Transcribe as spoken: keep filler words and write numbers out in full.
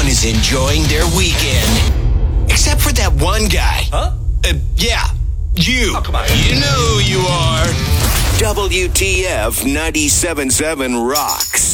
everyone is enjoying their weekend. Except for that one guy. Huh? Uh, yeah, you. Oh, come on. You know who you are. W T F ninety-seven point seven rocks.